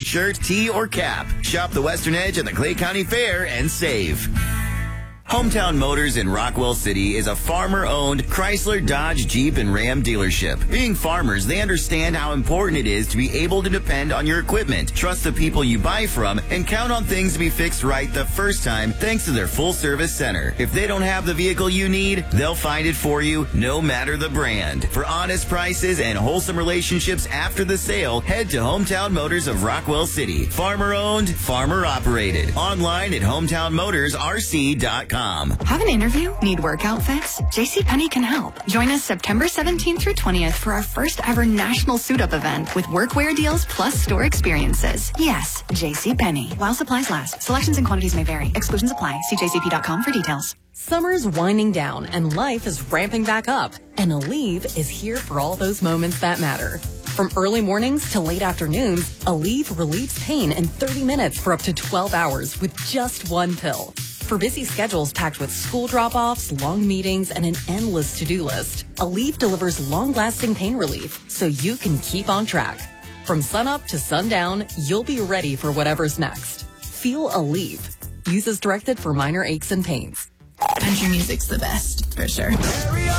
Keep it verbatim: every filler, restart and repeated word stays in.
shirt, tee, or cap. Shop the Western Edge at the Clay County Fair and save. Hometown Motors in Rockwell City is a farmer-owned Chrysler, Dodge, Jeep, and Ram dealership. Being farmers, they understand how important it is to be able to depend on your equipment, trust the people you buy from, and count on things to be fixed right the first time thanks to their full-service center. If they don't have the vehicle you need, they'll find it for you, no matter the brand. For honest prices and wholesome relationships after the sale, head to Hometown Motors of Rockwell City. Farmer-owned, farmer-operated. Online at hometown motors r c dot com. Have an interview? Need work outfits? JCPenney can help. Join us September seventeenth through twentieth for our first ever national suit-up event with workwear deals plus store experiences. Yes, JCPenney. While supplies last. Selections and quantities may vary. Exclusions apply. See j c p dot com for details. Summer's winding down and life is ramping back up. And Aleve is here for all those moments that matter. From early mornings to late afternoons, Aleve relieves pain in thirty minutes for up to twelve hours with just one pill. For busy schedules packed with school drop-offs, long meetings, and an endless to-do list, Aleve delivers long-lasting pain relief so you can keep on track. From sunup to sundown, you'll be ready for whatever's next. Feel Aleve. Use as directed for minor aches and pains. Country music's the best, for sure.